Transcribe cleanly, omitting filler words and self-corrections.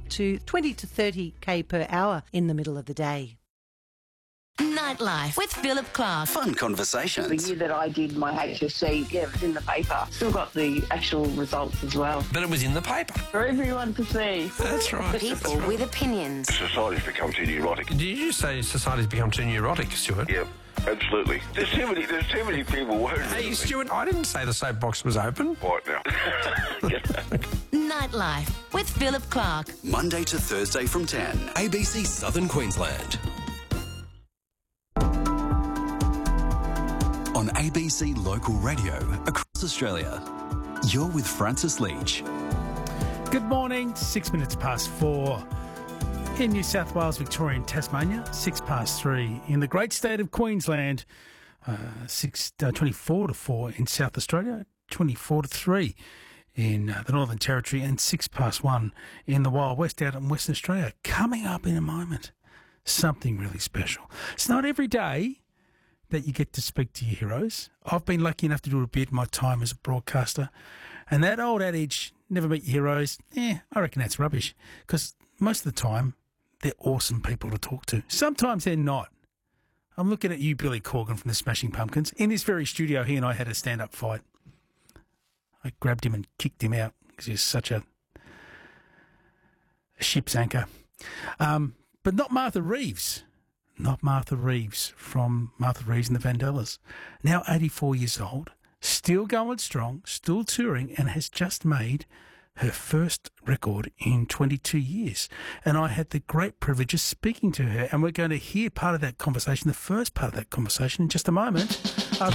up to 20 to 30k per hour in the middle of the day. Nightlife with Philip Clark. Fun conversations. The year that I did my HSC, it was in the paper. Still got the actual results as well. But it was in the paper. For everyone to see. That's right. People with opinions. Society's become too neurotic. Did you say society's become too neurotic, Stuart? Yep, absolutely. There's too many people worried. Hey, Stuart, I didn't say the soapbox was open. Right now. Nightlife with Philip Clark. Monday to Thursday from 10. ABC Southern Queensland. On ABC Local Radio across Australia. You're with Francis Leach. Good morning, 6 minutes past 4 in New South Wales, Victoria and Tasmania, 6 past 3 in the great state of Queensland, 24 to 4 in South Australia, 24 to 3 in the Northern Territory, and 6 past 1 in the Wild West out in Western Australia. Coming up in a moment, something really special. It's not every day that you get to speak to your heroes. I've been lucky enough to do a bit in my time as a broadcaster, and that old adage, never meet your heroes, I reckon that's rubbish, because most of the time they're awesome people to talk to. Sometimes they're not. I'm looking at you, Billy Corgan from the Smashing Pumpkins. In this very studio, he and I had a stand-up fight. I grabbed him and kicked him out because he's such a ship's anchor. But not Martha Reeves. Not Martha Reeves from Martha Reeves and the Vandellas. Now 84 years old, still going strong, still touring, and has just made her first record in 22 years. And I had the great privilege of speaking to her, and we're going to hear part of that conversation, the first part of that conversation, in just a moment.